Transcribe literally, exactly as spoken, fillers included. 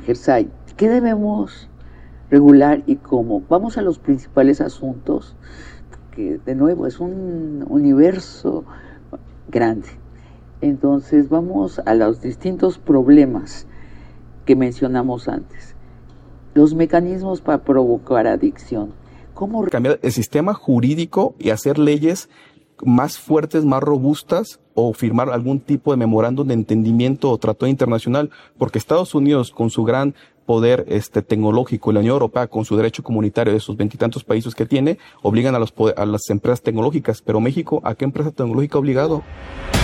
Gersay, ¿qué debemos regular y cómo? Vamos a los principales asuntos, que de nuevo es un universo grande. Entonces vamos a los distintos problemas que mencionamos antes. Los mecanismos para provocar adicción. ¿Cómo cambiar el sistema jurídico y hacer leyes más fuertes, más robustas, o firmar algún tipo de memorándum de entendimiento o tratado internacional? Porque Estados Unidos, con su gran poder este tecnológico, y la Unión Europea con su derecho comunitario de sus veintitantos países que tiene, obligan a, los, a las empresas tecnológicas. Pero México, ¿a qué empresa tecnológica ha obligado?